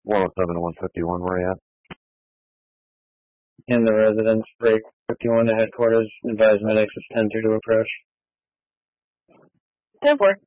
107 and 151, where are you at? In the residence, break 51 to headquarters, advise medics is 10-2 to approach. 10-4.